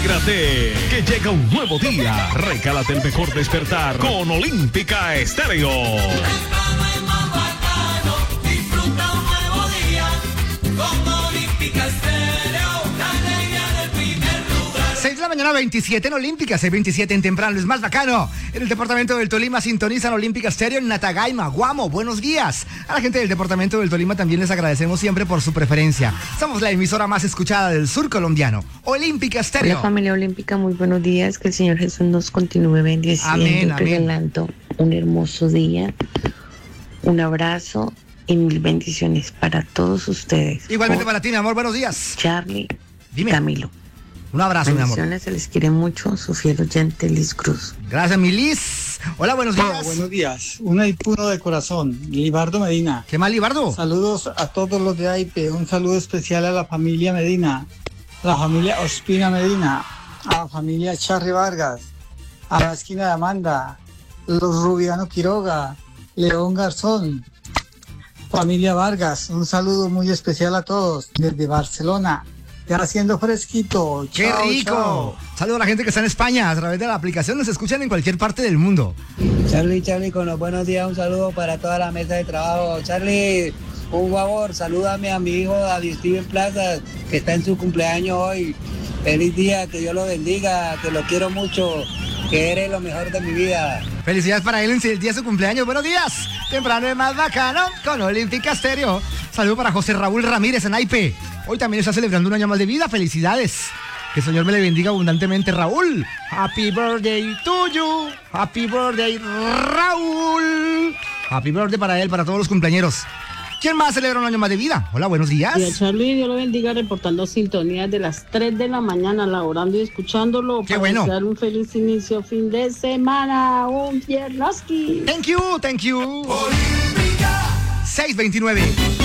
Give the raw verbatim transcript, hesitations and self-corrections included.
Alégrate, que llega un nuevo día. Recálate el mejor despertar con Olímpica Estéreo. Disfruta un nuevo día con Olímpica Estéreo, la alegría del primer lugar. seis de la mañana, veintisiete en Olímpica, seis veintisiete en temprano, es más bacano. En el departamento del Tolima sintonizan Olímpica Estéreo en Natagaima, Guamo. Buenos días. A la gente del departamento del Tolima también les agradecemos siempre por su preferencia. Somos la emisora más escuchada del sur colombiano, Olímpica Estéreo. Hola familia olímpica, muy buenos días. Que el Señor Jesús nos continúe bendiciendo, amén, amén. regalando un hermoso día. Un abrazo y mil bendiciones para todos ustedes. Igualmente Por para ti, mi amor. Buenos días. Charlie Dime. y Camilo. Un abrazo, mi amor. Bendiciones, se les quiere mucho. Su fiel oyente, Liz Cruz. Gracias, mi Liz. Hola, buenos días. Ah, buenos días. Un puro de corazón. Libardo Medina. ¿Qué más, Libardo? Saludos a todos los de A I P. Un saludo especial a la familia Medina, a la familia Ospina Medina, a la familia Charri Vargas, a la esquina de Amanda, los Rubiano Quiroga, León Garzón, familia Vargas. Un saludo muy especial a todos desde Barcelona. Ya haciendo fresquito. ¡Qué Chao, rico! chao. Saludos a la gente que está en España. A través de la aplicación nos escuchan en cualquier parte del mundo. Charlie, Charlie, con los buenos días, un saludo para toda la mesa de trabajo. Charlie, un favor, salúdame a mi hijo David Steven Plaza, que está en su cumpleaños hoy. Feliz día, que Dios lo bendiga, que lo quiero mucho, que eres lo mejor de mi vida. Felicidades para él en el día de su cumpleaños. Buenos días. Temprano es más bacano con Olímpica Estéreo. Saludos para José Raúl Ramírez en A I P. Hoy también está celebrando un año más de vida. Felicidades. Que el Señor me le bendiga abundantemente, Raúl. Happy birthday to you. Happy birthday, Raúl. Happy birthday para él, para todos los cumpleañeros. ¿Quién más celebra un año más de vida? Hola, buenos días. Y a Charlie, Dios lo bendiga, reportando sintonías de las tres de la mañana, laborando y escuchándolo. Qué para bueno. desear un feliz inicio, fin de semana, un viernoski. Thank you, thank you. Olímpica. seis veintinueve.